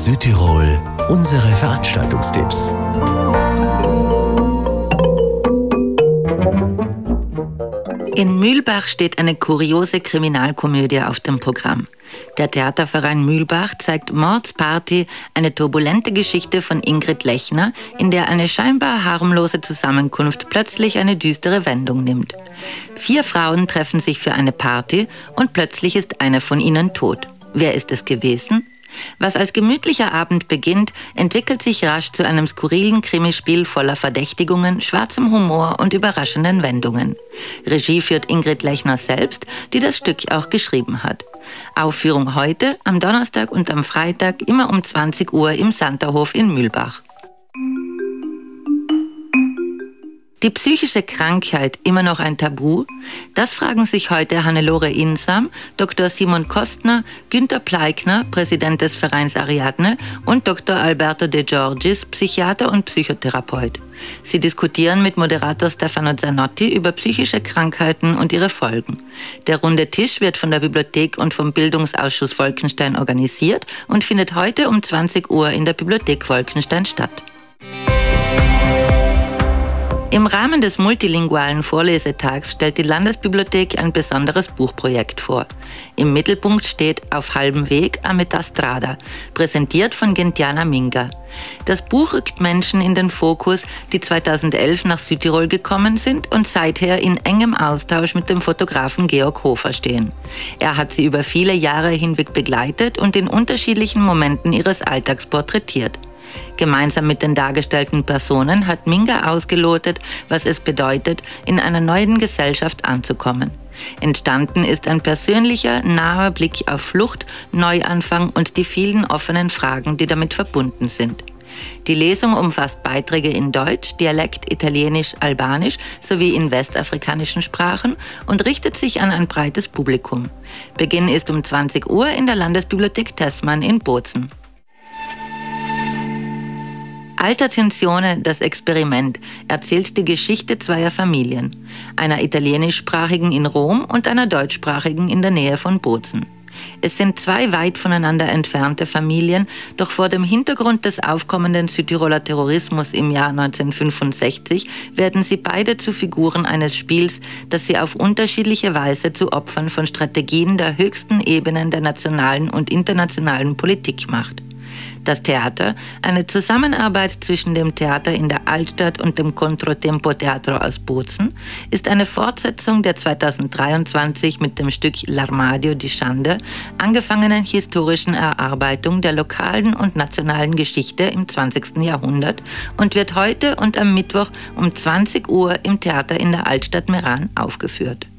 Südtirol, unsere Veranstaltungstipps. In Mühlbach steht eine kuriose Kriminalkomödie auf dem Programm. Der Theaterverein Mühlbach zeigt Mordsparty, eine turbulente Geschichte von Ingrid Lechner, in der eine scheinbar harmlose Zusammenkunft plötzlich eine düstere Wendung nimmt. 4 Frauen treffen sich für eine Party und plötzlich ist eine von ihnen tot. Wer ist es gewesen? Was als gemütlicher Abend beginnt, entwickelt sich rasch zu einem skurrilen Krimispiel voller Verdächtigungen, schwarzem Humor und überraschenden Wendungen. Regie führt Ingrid Lechner selbst, die das Stück auch geschrieben hat. Aufführung heute, am Donnerstag und am Freitag, immer um 20 Uhr im Santerhof in Mühlbach. Die psychische Krankheit immer noch ein Tabu? Das fragen sich heute Hannelore Insam, Dr. Simon Kostner, Günter Pleikner, Präsident des Vereins Ariadne und Dr. Alberto De Giorgis, Psychiater und Psychotherapeut. Sie diskutieren mit Moderator Stefano Zanotti über psychische Krankheiten und ihre Folgen. Der runde Tisch wird von der Bibliothek und vom Bildungsausschuss Wolkenstein organisiert und findet heute um 20 Uhr in der Bibliothek Wolkenstein statt. Im Rahmen des multilingualen Vorlesetags stellt die Landesbibliothek ein besonderes Buchprojekt vor. Im Mittelpunkt steht Auf halbem Weg a metà strada, präsentiert von Gentiana Minga. Das Buch rückt Menschen in den Fokus, die 2011 nach Südtirol gekommen sind und seither in engem Austausch mit dem Fotografen Georg Hofer stehen. Er hat sie über viele Jahre hinweg begleitet und in unterschiedlichen Momenten ihres Alltags porträtiert. Gemeinsam mit den dargestellten Personen hat Minga ausgelotet, was es bedeutet, in einer neuen Gesellschaft anzukommen. Entstanden ist ein persönlicher, naher Blick auf Flucht, Neuanfang und die vielen offenen Fragen, die damit verbunden sind. Die Lesung umfasst Beiträge in Deutsch, Dialekt, Italienisch, Albanisch sowie in westafrikanischen Sprachen und richtet sich an ein breites Publikum. Beginn ist um 20 Uhr in der Landesbibliothek Tessmann in Bozen. Alta Tensione, das Experiment, erzählt die Geschichte zweier Familien, einer italienischsprachigen in Rom und einer deutschsprachigen in der Nähe von Bozen. Es sind 2 weit voneinander entfernte Familien, doch vor dem Hintergrund des aufkommenden Südtiroler Terrorismus im Jahr 1965 werden sie beide zu Figuren eines Spiels, das sie auf unterschiedliche Weise zu Opfern von Strategien der höchsten Ebenen der nationalen und internationalen Politik macht. Das Theater, eine Zusammenarbeit zwischen dem Theater in der Altstadt und dem Controtempo Teatro aus Bozen, ist eine Fortsetzung der 2023 mit dem Stück L'Armadio di Schande angefangenen historischen Erarbeitung der lokalen und nationalen Geschichte im 20. Jahrhundert und wird heute und am Mittwoch um 20 Uhr im Theater in der Altstadt Meran aufgeführt.